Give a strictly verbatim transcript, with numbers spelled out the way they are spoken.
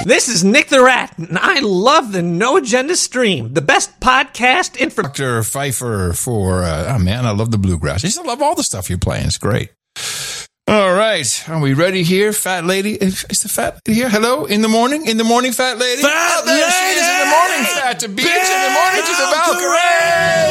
This is Nick the Rat, and I love the No Agenda Stream, the best podcast in... Doctor Pfeiffer for, uh, oh man, I love the bluegrass. I just love all the stuff you're playing. It's great. All right. Are we ready here, fat lady? Is the fat lady here? Hello? In the morning? In the morning, fat lady? Fat oh, there lady! she is in the morning, fat to beach. In the morning to the Valkyrie.